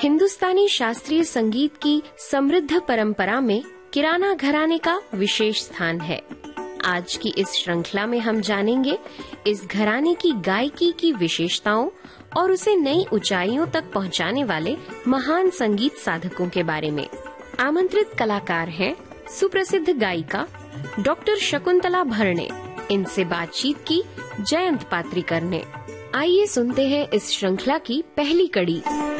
हिंदुस्तानी शास्त्रीय संगीत की समृद्ध परंपरा में किराना घराने का विशेष स्थान है। आज की इस श्रृंखला में हम जानेंगे इस घराने की गायकी की विशेषताओं और उसे नई ऊंचाइयों तक पहुंचाने वाले महान संगीत साधकों के बारे में। आमंत्रित कलाकार हैं सुप्रसिद्ध गायिका डॉक्टर शकुंतला भरणे। इनसे बातचीत की जयंत पात्रिकर ने। आइए सुनते हैं इस श्रृंखला की पहली कड़ी।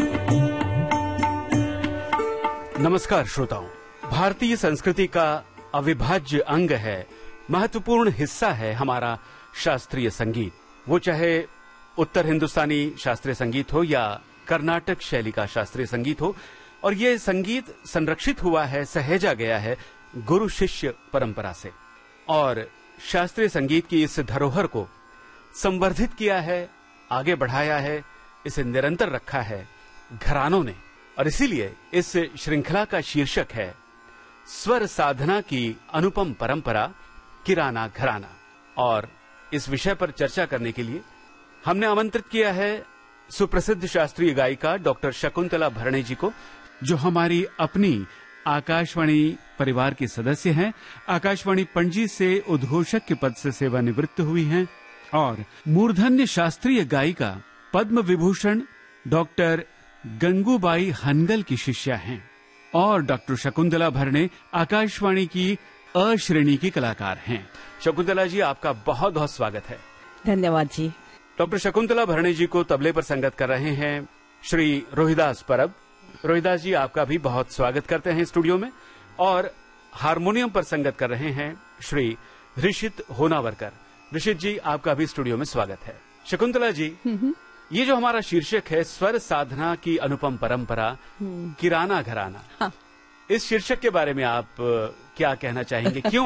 नमस्कार श्रोताओं, भारतीय संस्कृति का अविभाज्य अंग है, महत्वपूर्ण हिस्सा है हमारा शास्त्रीय संगीत। वो चाहे उत्तर हिंदुस्तानी शास्त्रीय संगीत हो या कर्नाटक शैली का शास्त्रीय संगीत हो, और ये संगीत संरक्षित हुआ है, सहेजा गया है गुरु शिष्य परंपरा से, और शास्त्रीय संगीत की इस धरोहर को संवर्धित किया है, आगे बढ़ाया है, इसे निरंतर रखा है घरानों ने। और इसीलिए इस श्रृंखला का शीर्षक है स्वर साधना की अनुपम परंपरा, किराना घराना। और इस विषय पर चर्चा करने के लिए हमने आमंत्रित किया है सुप्रसिद्ध शास्त्रीय गायिका डॉक्टर शकुंतला भरणे जी को, जो हमारी अपनी आकाशवाणी परिवार की सदस्य हैं। आकाशवाणी पणजी से उद्घोषक के पद से सेवानिवृत्त हुई हैं और मूर्धन्य शास्त्रीय गायिका पद्म विभूषण डॉक्टर गंगूबाई हनगल की शिष्या हैं। और डॉक्टर शकुंतला भरणे आकाशवाणी की अ श्रेणी की कलाकार हैं। शकुंतला जी, आपका बहुत बहुत स्वागत है। धन्यवाद जी। डॉक्टर शकुंतला भरणे जी को तबले पर संगत कर रहे हैं श्री रोहिदास परब। रोहिदास जी, आपका भी बहुत स्वागत करते हैं स्टूडियो में। और हारमोनियम पर संगत कर रहे हैं श्री ऋषित होनावरकर। ऋषित जी, आपका भी स्टूडियो में स्वागत है। शकुंतला जी, ये जो हमारा शीर्षक है स्वर साधना की अनुपम परंपरा, किराना घराना, इस शीर्षक के बारे में आप क्या कहना चाहेंगे? क्यों